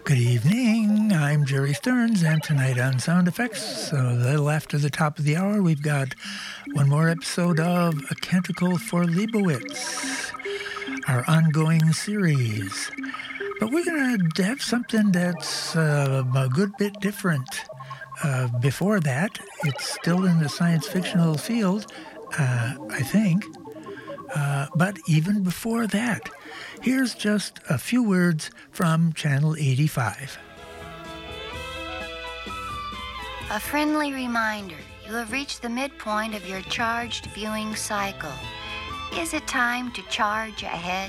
Good evening, I'm Jerry Stearns, and tonight on Sound Effects, a little after the top of the hour, we've got one more episode of A Canticle for Leibowitz, our ongoing series. But we're going to have something that's a good bit different. Before that, it's still in the science fictional field, I think. But even before that, here's just a few words from Channel 85. A friendly reminder, you have reached the midpoint of your charged viewing cycle. Is it time to charge ahead?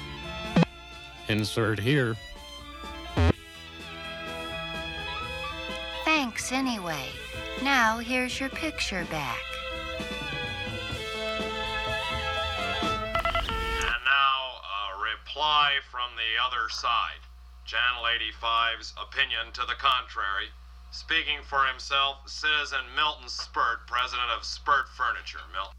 Insert here. Thanks anyway. Now here's your picture back. Reply from the other side. Channel 85's opinion to the contrary. Speaking for himself, Citizen Milton Spurt, president of Spurt Furniture. Milton.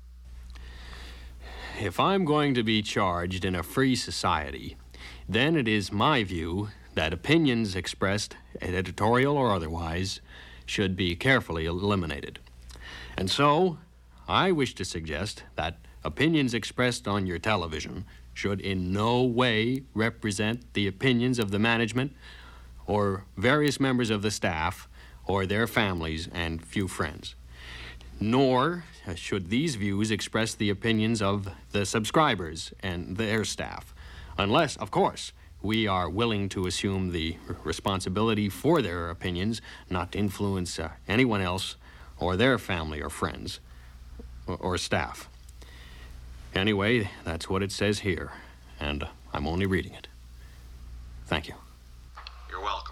If I'm going to be charged in a free society, then it is my view that opinions expressed, editorial or otherwise, should be carefully eliminated. And so, I wish to suggest that opinions expressed on your television should in no way represent the opinions of the management or various members of the staff or their families and few friends. Nor should these views express the opinions of the subscribers and their staff, unless, of course, we are willing to assume the responsibility for their opinions, not to influence anyone else or their family or friends or staff. Anyway, that's what it says here, and I'm only reading it. Thank you. You're welcome.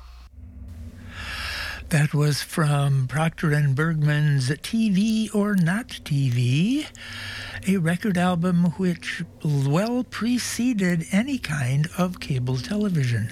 That was from Procter & Bergman's TV or Not TV, a record album which well preceded any kind of cable television.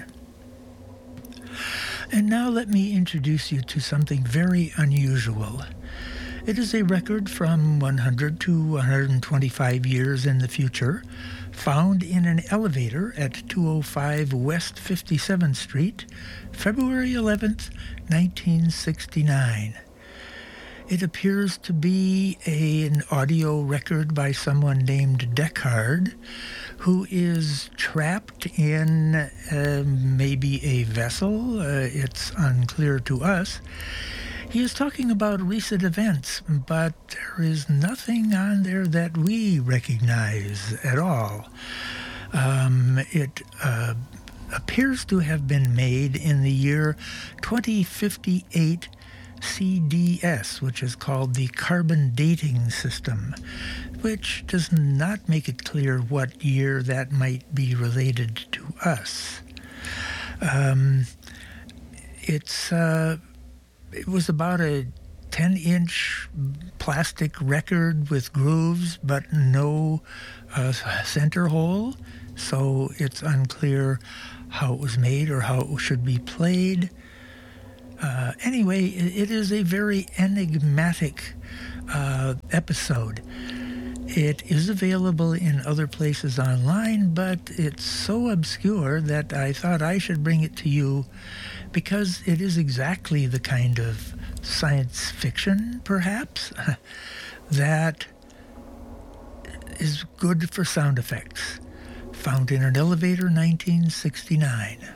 And now let me introduce you to something very unusual. It is a record from 100 to 125 years in the future, found in an elevator at 205 West 57th Street, February 11th, 1969. It appears to be an audio record by someone named Deckard, who is trapped in maybe a vessel. It's unclear to us. He is talking about recent events, but there is nothing on there that we recognize at all. It appears to have been made in the year 2058 CDS, which is called the Carbon Dating System, which does not make it clear what year that might be related to us. It was about a 10-inch plastic record with grooves, but no center hole, so it's unclear how it was made or how it should be played. Anyway, it is a very enigmatic episode. It is available in other places online, but it's so obscure that I thought I should bring it to you because it is exactly the kind of science fiction, perhaps, that is good for sound effects. Found in an elevator, 1969.